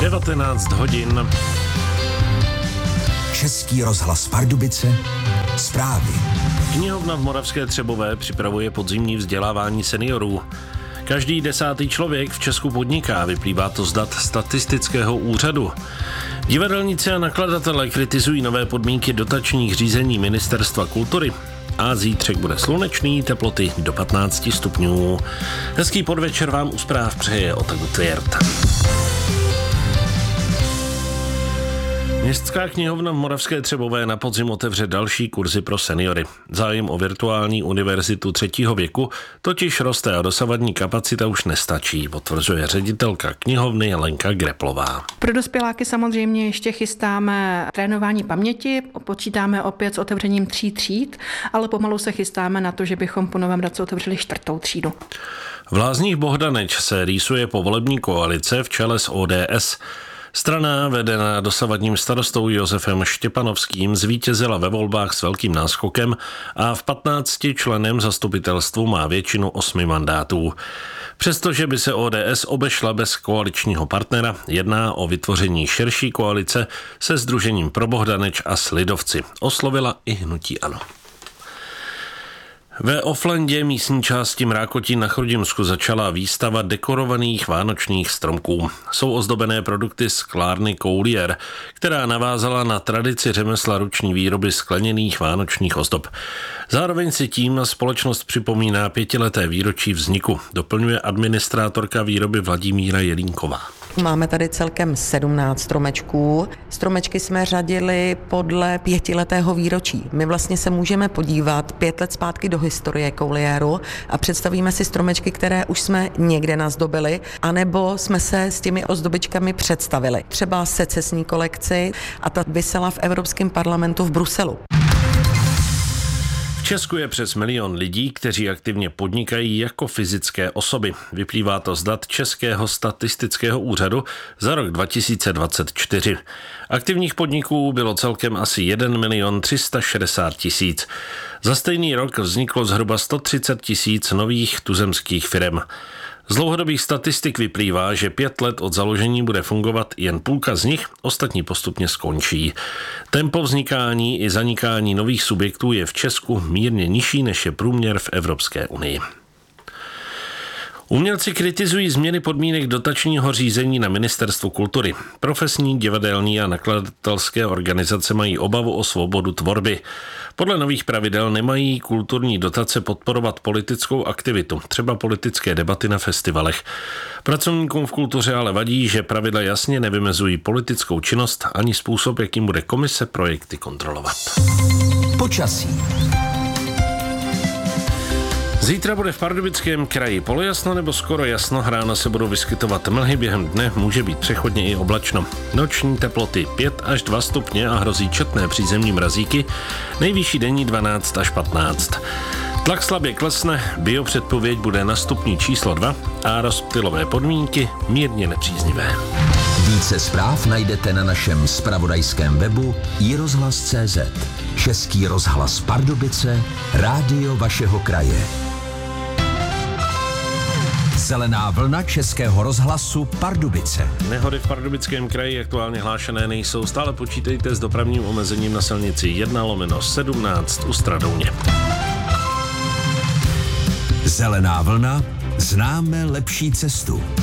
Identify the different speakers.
Speaker 1: 19 hodin.
Speaker 2: Český rozhlas Pardubice, zprávy.
Speaker 1: Knihovna v Moravské Třebové připravuje podzimní vzdělávání seniorů. Každý 10. člověk v Česku podniká, vyplývá to z dat statistického úřadu. Divadelníci a nakladatelé kritizují nové podmínky dotačních řízení Ministerstva kultury. A zítřek bude slunečný, teploty do 15 stupňů. Hezký podvečer vám u zpráv přeje Ota Gutwirth. Městská knihovna v Moravské Třebové na podzim otevře další kurzy pro seniory. Zájem o virtuální univerzitu 3. věku totiž roste a dosavadní kapacita už nestačí, potvrzuje ředitelka knihovny Lenka Greplová.
Speaker 3: Pro dospěláky samozřejmě ještě chystáme trénování paměti, počítáme opět s otevřením 3 tříd, ale pomalu se chystáme na to, že bychom po novém roce otevřeli 4. třídu.
Speaker 1: V Lázních Bohdaneč se rýsuje povolební koalice v čele s ODS. Strana vedená dosavadním starostou Josefem Štěpanovským zvítězila ve volbách s velkým náskokem a v 15členném zastupitelstvu má většinu 8 mandátů. Přestože by se ODS obešla bez koaličního partnera, jedná o vytvoření širší koalice se sdružením Pro Bohdaneč a s lidovci. Oslovila i hnutí ANO. Ve Oflandě, místní části Mrákotín na Chrudimsku, začala výstava dekorovaných vánočních stromků. Jsou ozdobené produkty sklárny Coulier, která navázala na tradici řemesla ruční výroby skleněných vánočních ozdob. Zároveň si tím společnost připomíná 5leté výročí vzniku, doplňuje administrátorka výroby Vladimíra Jelínková.
Speaker 4: Máme tady celkem 17 stromečků. Stromečky jsme řadili podle 5letého výročí. My vlastně se můžeme podívat 5 let zpátky do historie Coulieru a představíme si stromečky, které už jsme někde nazdobili, anebo jsme se s těmi ozdobičkami představili. Třeba secesní kolekci a ta visela v Evropském parlamentu v Bruselu.
Speaker 1: V Česku je přes 1 milion lidí, kteří aktivně podnikají jako fyzické osoby. Vyplývá to z dat Českého statistického úřadu za rok 2024. Aktivních podniků bylo celkem asi 1 360 000. Za stejný rok vzniklo zhruba 130 000 nových tuzemských firem. Z dlouhodobých statistik vyplývá, že 5 let od založení bude fungovat jen půlka z nich, ostatní postupně skončí. Tempo vznikání i zanikání nových subjektů je v Česku mírně nižší, než je průměr v Evropské unii. Umělci kritizují změny podmínek dotačního řízení na Ministerstvu kultury. Profesní, divadelní a nakladatelské organizace mají obavu o svobodu tvorby. Podle nových pravidel nemají kulturní dotace podporovat politickou aktivitu, třeba politické debaty na festivalech. Pracovníkům v kultuře ale vadí, že pravidla jasně nevymezují politickou činnost ani způsob, jakým bude komise projekty kontrolovat.
Speaker 2: Počasí.
Speaker 1: Zítra bude v Pardubickém kraji polojasno nebo skoro jasno, ráno se budou vyskytovat mlhy, během dne může být přechodně i oblačno. Noční teploty 5 až 2 stupně a hrozí četné přízemní mrazíky, nejvyšší denní 12 až 15. Tlak slabě klesne, biopředpověď bude na stupni číslo 2 a rozptylové podmínky mírně nepříznivé.
Speaker 2: Více zpráv najdete na našem zpravodajském webu iRozhlas.cz. Český rozhlas Pardubice, rádio vašeho kraje. Zelená vlna Českého rozhlasu Pardubice.
Speaker 1: Nehody v Pardubickém kraji aktuálně hlášené nejsou. Stále počítejte s dopravním omezením na silnici 1/17 u Stradouně.
Speaker 2: Zelená vlna, známe lepší cestu.